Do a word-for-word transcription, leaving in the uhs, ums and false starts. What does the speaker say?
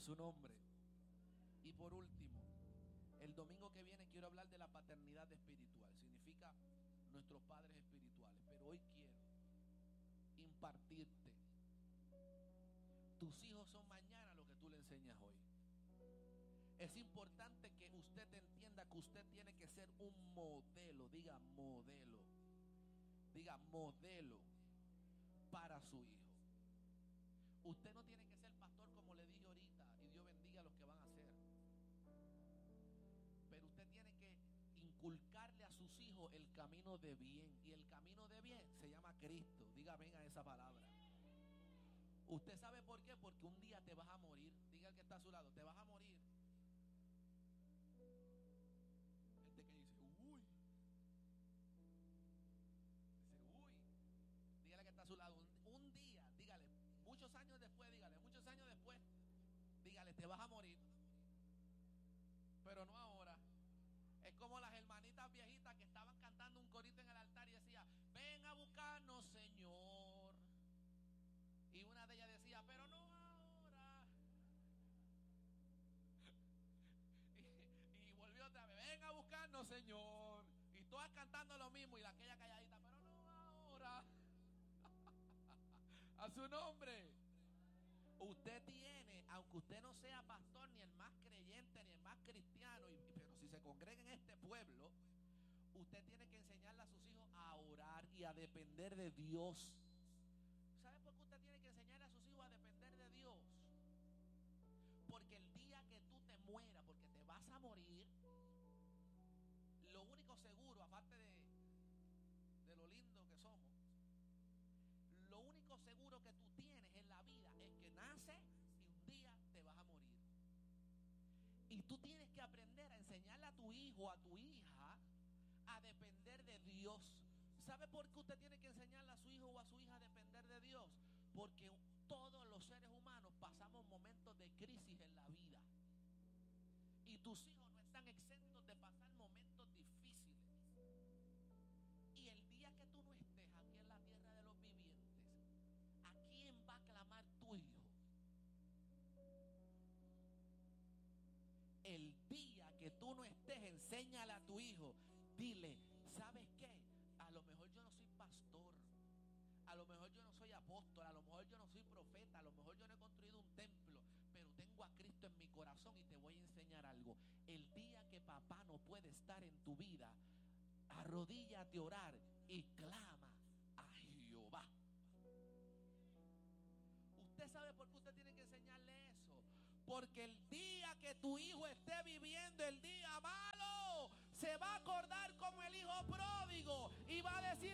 su nombre. Y por último, el domingo que viene quiero hablar de la paternidad espiritual. Significa nuestros padres espirituales. Pero hoy quiero impartirte. Tus hijos son mañana lo que tú le enseñas hoy. Es importante que usted entienda que usted tiene que ser un modelo. Diga modelo. Diga modelo para su hijo. Usted no tiene que ser pastor como le dije ahorita, y Dios bendiga a los que van a ser. Pero usted tiene que inculcarle a sus hijos el camino de bien. Y el camino de bien se llama Cristo. Diga amén a esa palabra. ¿Usted sabe por qué? Porque un día te vas a morir. Diga el que está a su lado, te vas a morir. Este que dice, uy. Dice, uy. Dígale que está a su lado. Un, un día, dígale, muchos años después, dígale, muchos años después, dígale, te vas a morir. Pero no ahora. Es como las hermanitas viejitas que estaban cantando un corito en el altar y decía, ven a buscarnos, Señor. Y una de ellas decía, pero no ahora. Y, y volvió otra vez, ven a buscarnos, Señor. Y todas cantando lo mismo. Y aquella calladita, pero no ahora. A su nombre. Usted tiene, aunque usted no sea pastor, ni el más creyente, ni el más cristiano, y, pero si se congrega en este pueblo, usted tiene que enseñarle a sus hijos a orar y a depender de Dios. ¿Sabe por qué usted tiene que enseñarle a sus hijos a depender de Dios? Porque el día que tú te mueras, porque te vas a morir, lo único seguro, aparte de, de lo lindo que somos, lo único seguro que tú tienes en la vida es que naces y un día te vas a morir. Y tú tienes que aprender a enseñarle a tu hijo, a tu hija, a depender de Dios. ¿Sabe por qué usted tiene que enseñarle a su hijo o a su hija a depender de Dios? Porque todos los seres humanos pasamos momentos de crisis en la vida. Y tus hijos no están exentos de pasar momentos difíciles. Y el día que tú no estés aquí en la tierra de los vivientes, ¿a quién va a clamar tu hijo? El día que tú no estés, enséñale a tu hijo. Dile, ¿sabes qué? A lo mejor yo no soy pastor, a lo mejor yo no soy apóstol, a lo mejor yo no soy profeta, a lo mejor yo no he construido un templo, pero tengo a Cristo en mi corazón y te voy a enseñar algo. El día que papá no puede estar en tu vida, arrodíllate a orar y clama a Jehová. ¿Usted sabe por qué usted tiene que enseñarle eso? Porque el día que tu hijo esté viviendo el día malo, se va a acordar como el hijo pródigo y va a decir,